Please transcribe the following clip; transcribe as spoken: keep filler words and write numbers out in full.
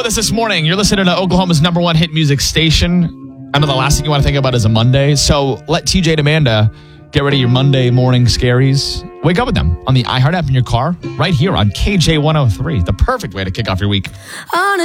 with us this morning. You're listening to Oklahoma's number one hit music station. I know the last thing you want to think about is a Monday, so let T J and Amanda get rid of your Monday morning scaries. Wake up with them on the iHeart app in your car, right here on K J one oh three. The perfect way to kick off your week.